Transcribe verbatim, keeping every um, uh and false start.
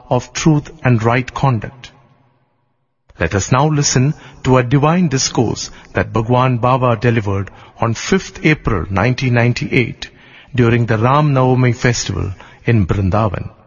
of truth and right conduct. Let us now listen to a divine discourse that Bhagwan Baba delivered on fifth April nineteen ninety-eight during the Ram Navami festival in Vrindavan.